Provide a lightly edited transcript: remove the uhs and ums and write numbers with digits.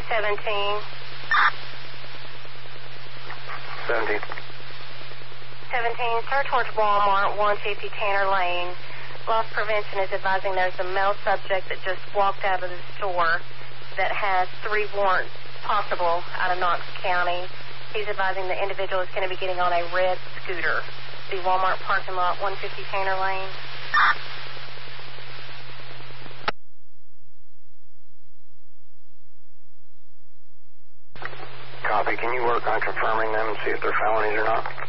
217. 17. 17, sir, towards Walmart, 150 Tanner Lane. Loss prevention is advising there's a male subject that just walked out of the store that has 3 warrants possible out of Knox County. He's advising the individual is going to be getting on a red scooter. The Walmart parking lot, 150 Tanner Lane. Copy. Can you work on confirming them and see if they're felonies or not?